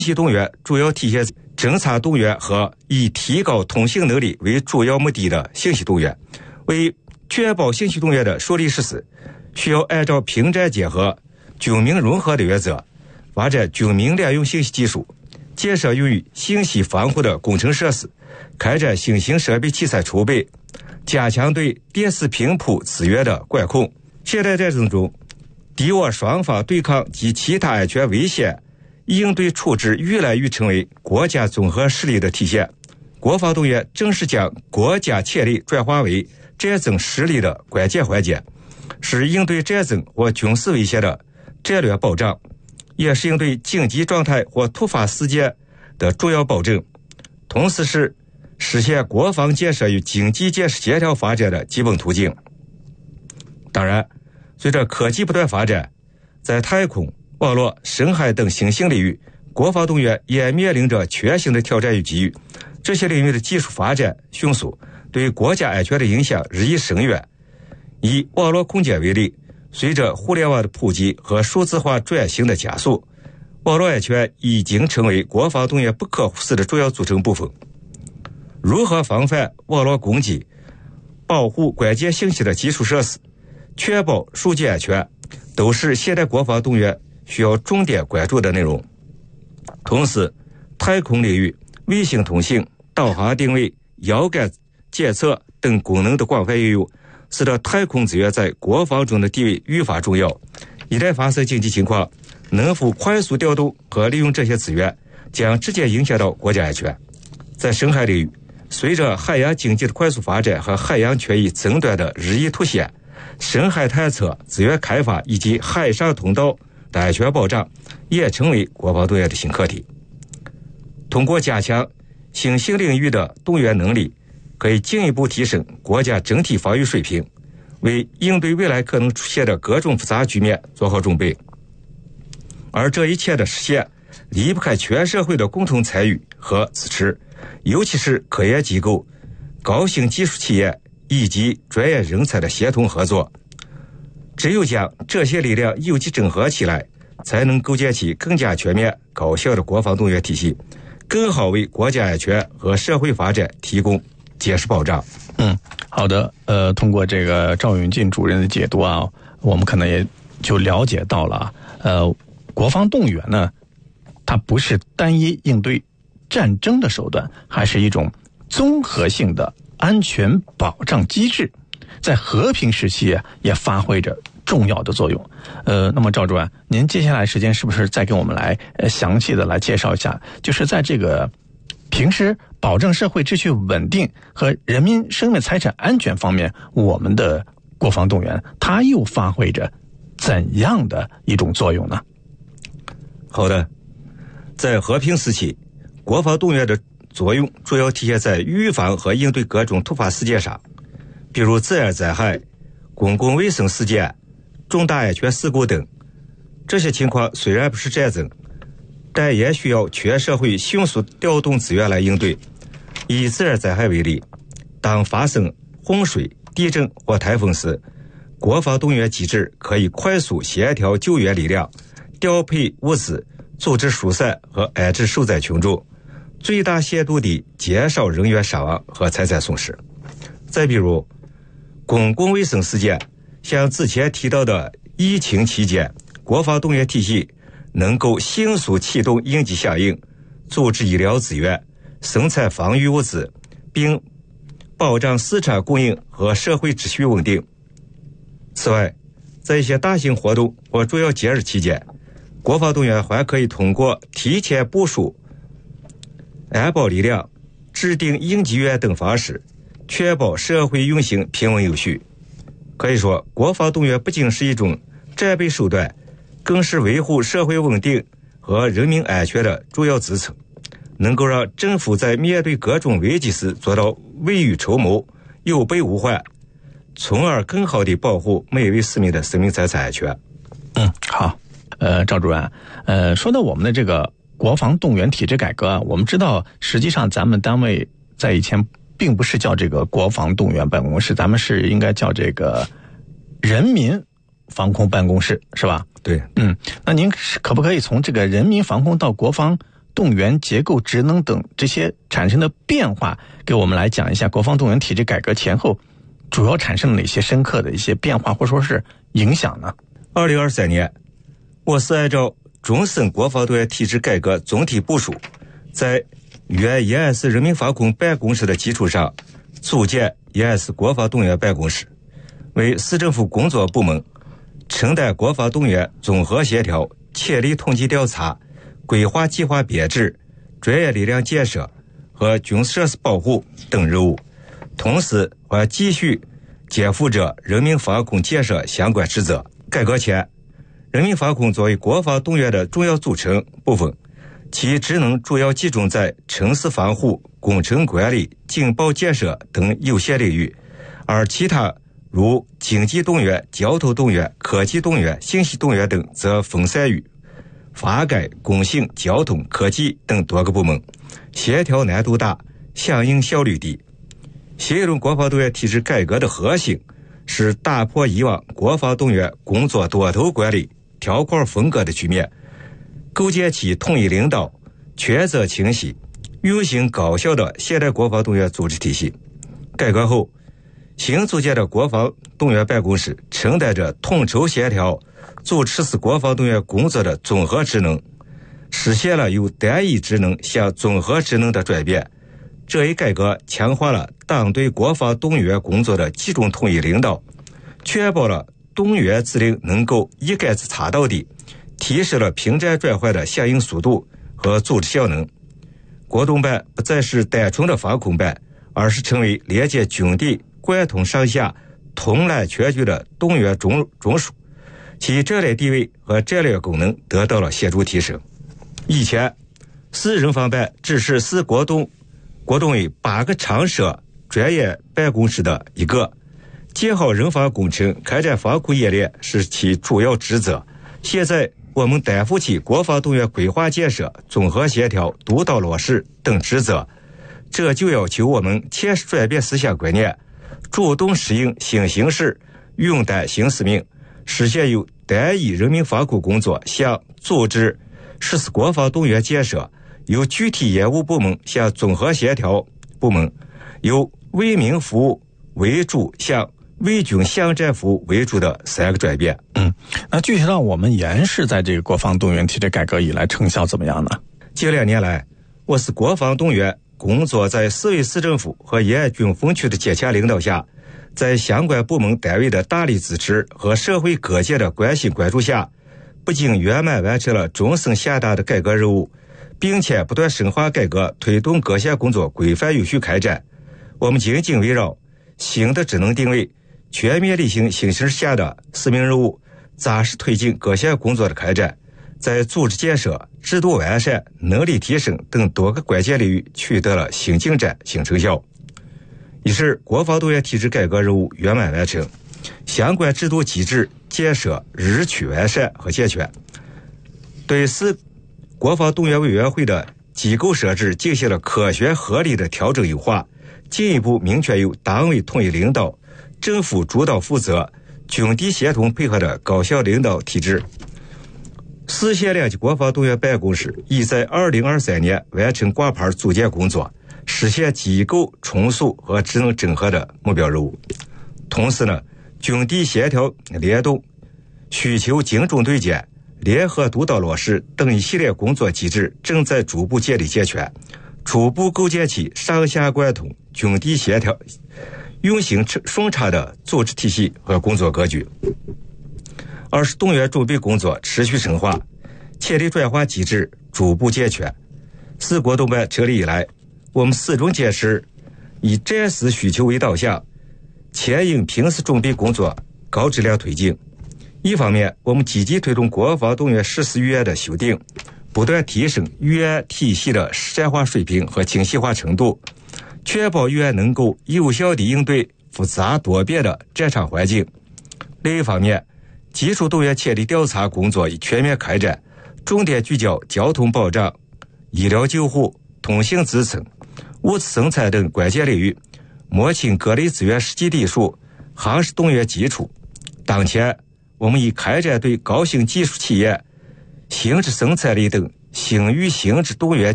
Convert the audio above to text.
息动员主要体现侦察动员和以提高通信能力为主要目的的信息动员。为确保信息动员的顺利实施，需要按照平战结合、军民融合的原则，发展军民联用信息技术，建设用于信息防护的工程设施，开展新型设备器材储备，加强对电视频谱资源的管控。现代战争中，敌我双方对抗及其他安全危险应对处置越来越成为国家综合实力的体现。国防动员正是将国家潜力转化为战争实力的关键环节，是应对战争或军事威胁的战略保障，也是应对紧急状态或突发事件的重要保证，同时是实现国防建设与经济建设协调发展的基本途径。当然，随着科技不断发展，在太空、网络、深海等新兴领域，国防动员也面临着全新的挑战与机遇。这些领域的技术发展迅速，对国家安全的影响日益深远。以网络空间为例，随着互联网的普及和数字化转型的加速，网络安全已经成为国防动员不可忽视的重要组成部分。如何防范网络攻击，保护关键信息的基础设施，确保数据安全，都是现代国防动员需要重点关注的内容。同时，太空领域卫星通信、导航定位、遥感检测等功能的广泛应用，使得太空资源在国防中的地位愈发重要。一旦发生紧急情况，能否快速调动和利用这些资源，将直接影响到国家安全。在深海领域，随着海洋经济的快速发展和海洋权益争端的日益凸显，深海探测、资源开发以及海上通道的安全保障也成为国防动员的新课题。通过加强新兴领域的动员能力，可以进一步提升国家整体防御水平，为应对未来可能出现的各种复杂局面做好准备。而这一切的实现，离不开全社会的共同参与和支持，尤其是科研机构、高新技术企业以及专业人才的协同合作。只有将这些力量有机整合起来，才能构建起更加全面、高效的国防动员体系，更好为国家安全和社会发展提供坚实保障。 好的，通过这个赵永进主任的解读啊，我们可能也就了解到了国防动员呢，它不是单一应对战争的手段，还是一种综合性的安全保障机制，在和平时期也发挥着重要的作用。那么赵主任，您接下来时间是不是再给我们来详细的来介绍一下，就是在这个平时保证社会秩序稳定和人民生命财产安全方面，我们的国防动员它又发挥着怎样的一种作用呢？ 好的，在和平时期，国防动员的作用主要体现在预防和应对各种突发事件上，比如自然灾害、公共卫生事件、重大安全事故等。这些情况虽然不是战争，但也需要全社会迅速调动资源来应对。以自然灾害为例，当发生洪水、地震或台风时，国防动员机制可以快速协调救援力量，调配物资，组织疏散和安置受灾群众，最大限度地减少人员伤亡和财产损失。再比如公共卫生事件，像之前提到的疫情期间，国防动员体系能够迅速启动应急响应，组织医疗资源，生产防御物资，并保障市场供应和社会秩序稳定。此外，在一些大型活动或重要节日期间，国防动员还可以通过提前部署安保力量、制定应急预案等方式，确保社会运行平稳有序。可以说，国防动员不仅是一种战备手段，更是维护社会稳定和人民安全的重要支撑，能够让政府在面对各种危机时做到未雨绸缪、有备无患，从而更好地保护每一位市民的生命财产安全。 好，赵主任，说到我们的这个国防动员体制改革啊，我们知道实际上咱们单位在以前并不是叫这个国防动员办公室，咱们是应该叫这个人民防空办公室，是吧？ 对。 那您可不可以从这个人民防空到国防动员结构职能等这些产生的变化，给我们来讲一下国防动员体制改革前后主要产生了哪些深刻的一些变化或者说是影响呢 ？2023年，我是按照终身国防动员体制改革总体部署，在原延安市人民防控办公室的基础上，组建延安市国防动员办公室，为市政府工作部门，承担国防动员综合协调、潜力统计调查、规划计划编制、专业力量建设和军事设施保护等任务，同时还继续肩负着人民防控建设相关职责。改革前，人民防控作为国防动员的重要组成部分，其职能主要集中在城市防护、工程管理、警报建设等有限领域，而其他如经济动员、交通动员、科技动员、信息动员等则分散于发改、工信、交通、科技等多个部门，协调难度大，响应效率低。新一轮国防动员体制改革的核心是打破以往国防动员工作多头管理、条块风格的局面，构建起统一领导、权责清晰、运行高效的现代国防动员组织体系。改革后，新组建的国防动员办公室承担着统筹协调、主持国防动员工作的综合职能，实现了由单一职能向综合职能的转变。这一改革强化了党对国防动员工作的集中统一领导，确保了动员指令能够一竿子插到底，提升了平战转换的响应速度和组织效能。国动办不再是单纯的防控办，而是成为连接军地、贯通上下、统揽全局的动员中枢，其战略地位和战略功能得到了显著提升。以前，市人防办只是市国动委8个常设专业办公室的一个，建好人防工程、开展防控演练是其主要职责。现在我们担负起国防动员规划建设、综合协调、督导落实等职责，这就要求我们切实转变思想观念，主动适应新形势，勇担新使命，实现由单一人民防控工作向组织实施国防动员建设，由具体业务部门向综合协调部门，由为民服务为主向为军向战服务为主的3个转变。 那具体到我们延市在这个国防动员体制改革以来成效怎么样呢？ 近2年来，我市国防动员工作在市委市政府和延安军分区的坚强领导下，在相关部门单位的大力支持和社会各界的关心关注下，不仅圆满完成了终身下达的改革任务，并且不断深化改革，推动各项工作规范有序开展。我们紧紧围绕新的职能定位，全面履行新形势下的使命任务，扎实推进各项工作的开展，在组织建设、制度完善、能力提升等多个关键领域取得了新进展、新成效。一是国防动员体制改革任务圆满完成，相关制度机制建设日趋完善和健全，对市国防动员委员会的机构设置进行了科学合理的调整优化，进一步明确由党委统一领导、政府主导负责、军地协同配合的高效领导体制。市县2级国防动员办公室已在2023年完成挂牌组建工作，实现机构重塑和职能整合的目标任务。同时呢，军地协调联动、需求精准对接、联合督导落实等一系列工作机制正在逐步建立健全，初步构建起上下贯通、军地协调、运行顺畅的组织体系和工作格局。二是动员准备工作持续深化，潜力转化机制逐步健全。市国动办成立以来，我们始终坚持以战时需求为导向，牵引平时准备工作高质量推进。一方面，我们积极推动国防动员实施预案的修订，不断提升预案体系的实战化水平和精细化程度，确保预案能够有效地应对复杂多变的战场环境。另一方面，基础动员潜力调查工作已全面开展，重点聚焦交通保障、医疗救护、通信支撑、物资生产等关键领域，摸清各类资源实际地数，夯实动员基础。当前，我们已开展对高新技术企业、新质生产力等兴与兴之动员